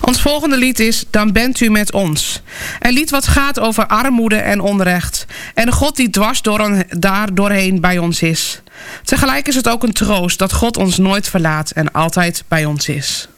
Ons volgende lied is Dan bent u met ons. Een lied wat gaat over armoede en onrecht. En een God die dwars daar doorheen bij ons is. Tegelijk is het ook een troost dat God ons nooit verlaat en altijd bij ons is.